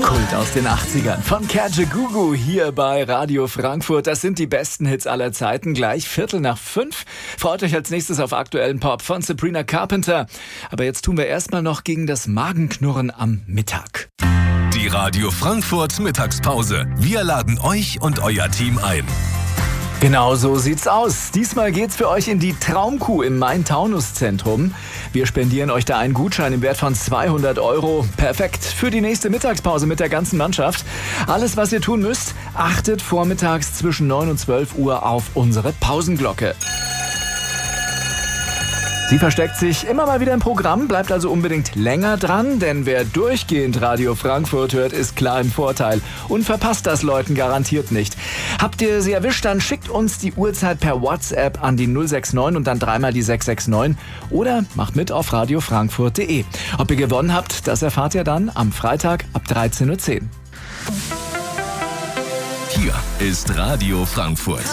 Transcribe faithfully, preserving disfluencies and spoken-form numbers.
Kult aus den achtzigern von Kajagoogoo hier bei Radio Frankfurt. Das sind die besten Hits aller Zeiten. Gleich Viertel nach fünf. Freut euch als nächstes auf aktuellen Pop von Sabrina Carpenter. Aber jetzt tun wir erstmal noch gegen das Magenknurren am Mittag. Die Radio Frankfurt Mittagspause. Wir laden euch und euer Team ein. Genau so sieht's aus. Diesmal geht's für euch in die Traumkuh im Main-Taunus-Zentrum. Wir spendieren euch da einen Gutschein im Wert von zweihundert Euro. Perfekt für die nächste Mittagspause mit der ganzen Mannschaft. Alles, was ihr tun müsst, achtet vormittags zwischen neun und zwölf Uhr auf unsere Pausenglocke. Sie versteckt sich immer mal wieder im Programm, bleibt also unbedingt länger dran, denn wer durchgehend Radio Frankfurt hört, ist klar im Vorteil und verpasst das Leuten garantiert nicht. Habt ihr sie erwischt, dann schickt uns die Uhrzeit per WhatsApp an die null sechs neun und dann dreimal die sechs sechs neun oder macht mit auf radio frankfurt punkt de. Ob ihr gewonnen habt, das erfahrt ihr dann am Freitag ab dreizehn Uhr zehn. Hier ist Radio Frankfurt.